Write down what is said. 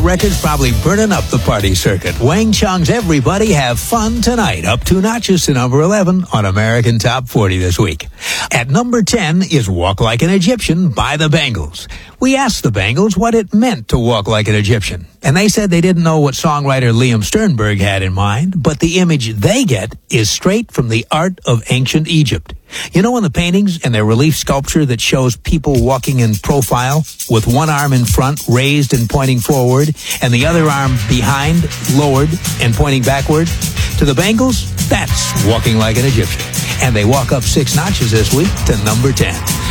record's probably burning up the party circuit. Wang Chung's Everybody Have Fun Tonight, up 2 notches to number 11 on American Top 40 this week. At number 10 is Walk Like an Egyptian by the Bangles. We asked the Bangles what it meant to walk like an Egyptian, and they said they didn't know what songwriter Liam Sternberg had in mind, but the image they get is straight from the art of ancient Egypt. You know, in the paintings and their relief sculpture that shows people walking in profile with one arm in front, raised and pointing forward, and the other arm behind, lowered and pointing backward? To the Bangles, that's walking like an Egyptian. And they walk up 6 notches this week to number 10.